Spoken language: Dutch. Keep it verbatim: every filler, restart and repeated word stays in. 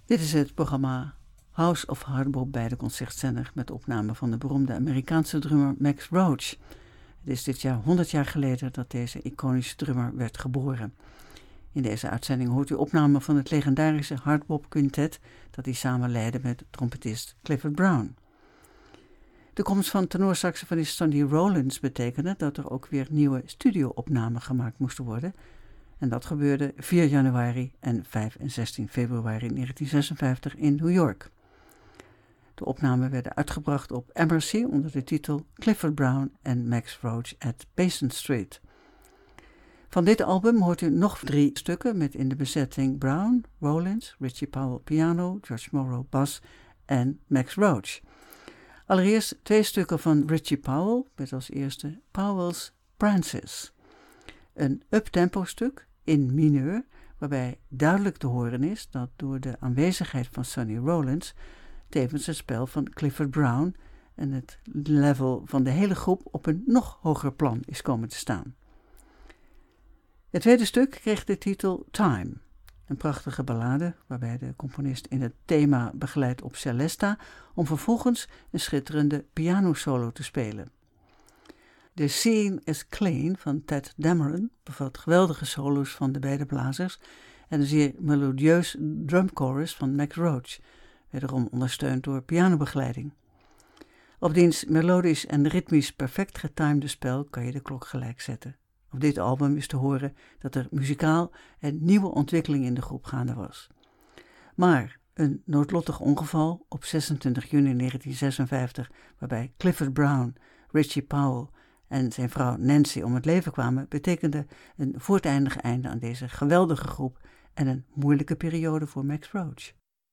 Dit is het programma House of Hardbop bij de Concertzender met opname van de beroemde Amerikaanse drummer Max Roach. Het is dit jaar honderd jaar geleden dat deze iconische drummer werd geboren. In deze uitzending hoort u opname van het legendarische Hardbop Quintet dat hij samen leidde met trompetist Clifford Brown. De komst van tenorsaxofonist Sonny Rollins betekende dat er ook weer nieuwe studio-opnamen gemaakt moesten worden. En dat gebeurde vier januari en vijf en zestien februari negentien zesenvijftig in New York. De opnamen werden uitgebracht op Embassy onder de titel Clifford Brown en Max Roach at Payson Street. Van dit album hoort u nog drie stukken met in de bezetting Brown, Rollins, Richie Powell piano, George Morrow bas en Max Roach. Allereerst twee stukken van Richie Powell met als eerste Powell's Prances. Een uptempo stuk in mineur waarbij duidelijk te horen is dat door de aanwezigheid van Sonny Rollins tevens het spel van Clifford Brown en het level van de hele groep op een nog hoger plan is komen te staan. Het tweede stuk kreeg de titel Time, een prachtige ballade waarbij de componist in het thema begeleidt op celesta om vervolgens een schitterende pianosolo te spelen. The Scene is Clean van Ted Dameron bevat geweldige solo's van de beide blazers en een zeer melodieus drumchorus van Max Roach, wederom ondersteund door pianobegeleiding. Op diens melodisch en ritmisch perfect getimede spel kan je de klok gelijk zetten. Op dit album is te horen dat er muzikaal een nieuwe ontwikkeling in de groep gaande was. Maar een noodlottig ongeval op zesentwintig juni negentien zesenvijftig, waarbij Clifford Brown, Richie Powell en zijn vrouw Nancy om het leven kwamen, betekende een voortijdig einde aan deze geweldige groep en een moeilijke periode voor Max Roach.